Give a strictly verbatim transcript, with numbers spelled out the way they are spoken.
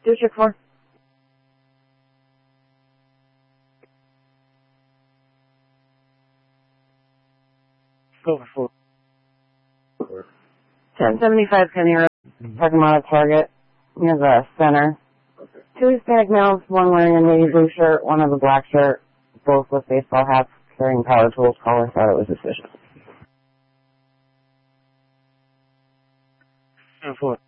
District four. Go for ten seventy-five Penny Road, parking lot at Target, near the center. Okay. Two Hispanic males, one wearing a navy blue shirt, one with a black shirt, both with baseball hats, carrying power tools. Caller thought it was suspicious. Go for